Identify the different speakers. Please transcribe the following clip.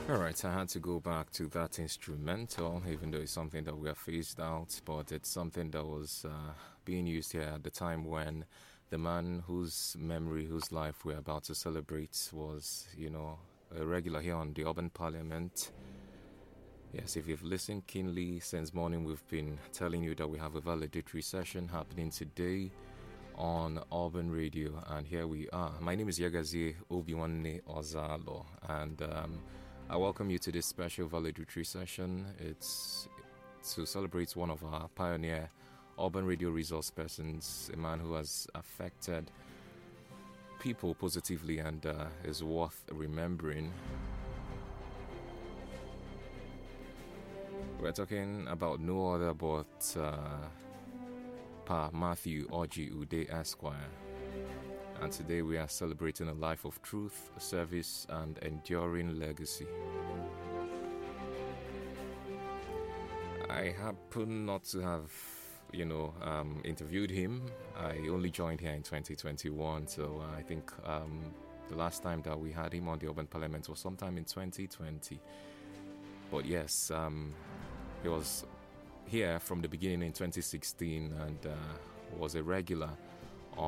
Speaker 1: Alright, I had to go back to that instrumental, even though it's something that we have phased out, but it's something that was being used here at the time when the man whose memory, whose life we're about to celebrate was, a regular here on the Urban Parliament. Yes, if you've listened keenly since morning, we've been telling you that we have a valedictory session happening today on Urban Radio, and here we are. My name is Yagazie Obiwanne Ozalo, and I welcome you to this special valedictory session. It's to celebrate one of our pioneer urban radio resource persons, a man who has affected people positively and is worth remembering. We're talking about no other but Pa Matthew Orji Ude Esquire. And today we are celebrating a life of truth, service, and enduring legacy. I happen not to have, interviewed him. I only joined here in 2021, so I think the last time that we had him on the Urban Parliament was sometime in 2020. But yes, he was here from the beginning in 2016 and was a regular